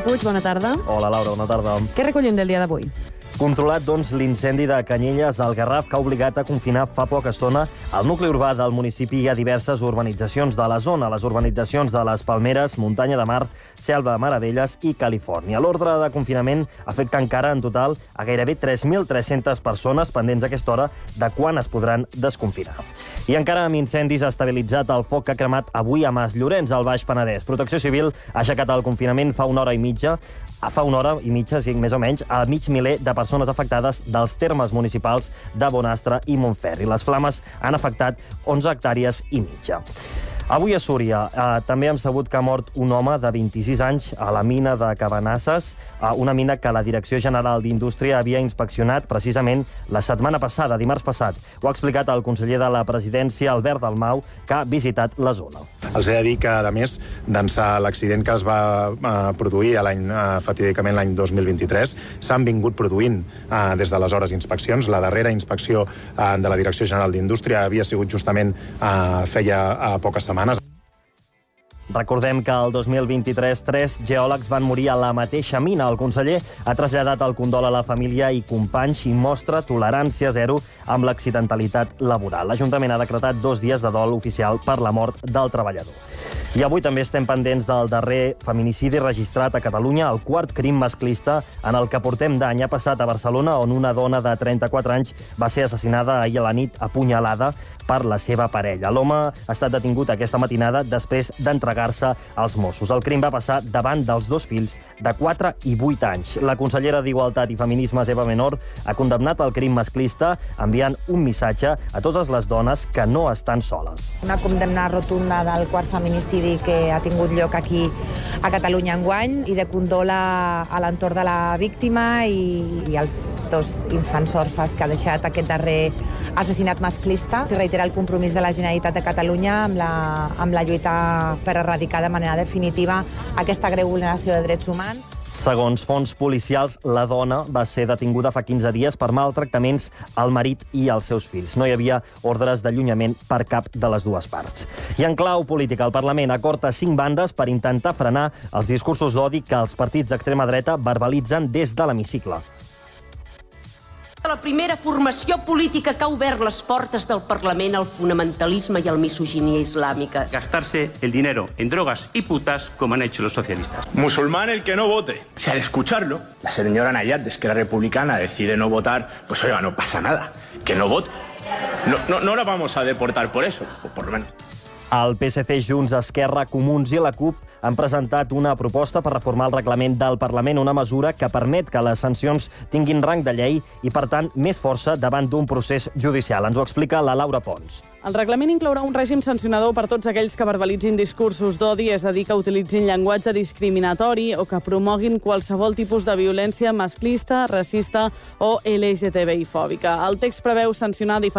Puig, bona tarda. Hola, Laura, bona tarda. Què recollim del dia d'avui? Controlat, doncs, l'incendi de Canyelles al Garraf que ha obligat a confinar fa poca estona el nucli urbà del municipi i a diverses urbanitzacions de la zona, les urbanitzacions de les Palmeres, Muntanya de Mar, Selva de Meravelles i Califòrnia. L'ordre de confinament afecta encara en total a gairebé 3.300 persones pendents a aquesta hora de quan es podran desconfinar. I encara amb incendis ha estabilitzat el foc que ha cremat avui a Mas Llorenç, al Baix Penedès. Protecció Civil ha aixecat el confinament fa una hora i mitja, sí, més o menys, a mig miler de persones afectades dels termes municipals de Bonastre i Montferri. Les flames han afectat 11 hectàrees i mitja. Avui a Súria també hem sabut que ha mort un home de 26 anys a la mina de Cabanasses, una mina que la Direcció General d'Indústria havia inspeccionat precisament la setmana passada, dimarts passat. Ho ha explicat el conseller de la Presidència, Albert Dalmau, que ha visitat la zona. Els he de dir que, a més, d'ençà l'accident que es va produir fatídicament l'any 2023, s'han vingut produint des d'aleshores inspeccions. La darrera inspecció de la Direcció General d'Indústria havia sigut justament feia poques setmanes. Recordem que el 2023 3 geòlegs van morir a la mateixa mina. El conseller ha traslladat el condol a la família i companys i mostra tolerància zero amb l'accidentalitat laboral. L'Ajuntament ha decretat 2 dies de dol oficial per la mort del treballador. I avui també estem pendents del darrer feminicidi registrat a Catalunya, el 4º crim masclista en el que portem d'any. Ha passat a Barcelona, on una dona de 34 anys va ser assassinada ahir a la nit apunyalada per la seva parella. L'home ha estat detingut aquesta matinada després d'entregar-se als Mossos. El crim va passar davant dels 2 fills de 4 i 8 anys. La consellera d'Igualtat i Feminismes, Eva Menor, ha condemnat el crim masclista enviant un missatge a totes les dones que no estan soles. Una condemna rotunda del 4º feminicidi que ha tingut lloc aquí a Catalunya enguany i de condol a l'entorn de la víctima i als 2 infants orfes que ha deixat aquest darrer assassinat masclista. Reitera el compromís de la Generalitat de Catalunya amb la lluita per erradicar de manera definitiva aquesta greu vulneració de drets humans. Segons fonts policials, la dona va ser detinguda fa 15 dies per maltractaments al marit i als seus fills. No hi havia ordres d'allunyament per cap de les dues parts. I en clau política, el Parlament acorda 5 bandes per intentar frenar els discursos d'odi que els partits d'extrema dreta verbalitzen des de l'hemicicle. La primera formació política que ha obert les portes del Parlament al fonamentalisme i a la misoginia islàmica. Gastarse el dinero en drogas y putas como han hecho los socialistas. Musulmán el que no vote. Si al escucharlo, la señora Nayat de Esquerra Republicana decide no votar, pues oiga, no pasa nada, que no vote. No la vamos a deportar por eso, o por lo menos. El PSC, Junts, Esquerra, Comuns i la CUP han presentat una proposta per reformar el reglament del Parlament, una mesura que permet que les sancions tinguin rang de llei i, per tant, més força davant d'un procés judicial. Ens ho explica la Laura Pons. El reglament inclourà un règim sancionador per tots aquells que verbalitzin discursos d'odi, és a dir, que utilitzin llenguatge discriminatori o que promoguin qualsevol tipus de violència masclista, racista o LGTBI-fòbica. El text preveu sancionar